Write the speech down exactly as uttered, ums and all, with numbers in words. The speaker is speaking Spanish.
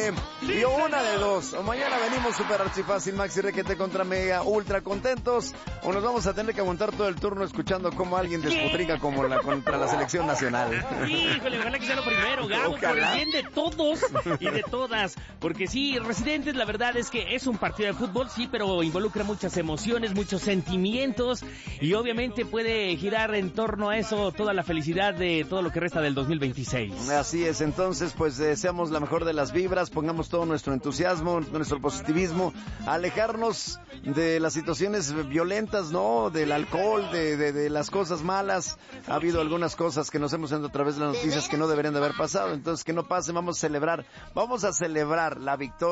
Oye, y una de dos, o mañana venimos super archifácil, Maxi Requete contra Mega, ultra contentos, o nos vamos a tener que aguantar todo el turno escuchando cómo alguien despotrica como la contra la selección nacional. Híjole, ojalá que sea lo primero, Gabo, Ojalá. por el bien de todos y de todas. Porque sí, Residentes, la verdad es que es un partido de fútbol, sí, pero involucra muchas emociones, muchos sentimientos, y obviamente puede girar en torno a eso toda la felicidad de todo lo que resta del dos mil veintiséis. Así es, entonces pues deseamos la mejor de las vibras, pongamos todo nuestro entusiasmo, nuestro positivismo, alejarnos de las situaciones violentas, ¿no? Del alcohol, de, de, de las cosas malas. Ha habido algunas cosas que nos hemos enterado a través de las noticias que no deberían de haber pasado, entonces que no pase, vamos a celebrar, vamos a celebrar la victoria.